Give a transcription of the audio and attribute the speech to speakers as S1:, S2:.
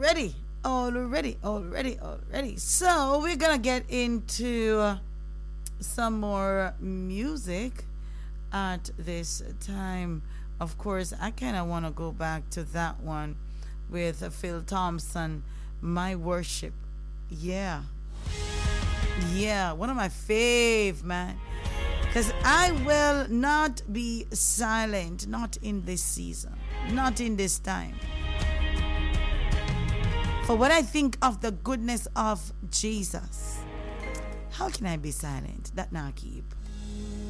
S1: Already. So we're gonna get into some more music at this time. Of course, I kind of want to go back to that one with Phil Thompson, My Worship. Yeah. Yeah, one of my fave, man. Because I will not be silent, not in this season, not in this time. For when I think of the goodness of Jesus, how can I be silent? That now keep.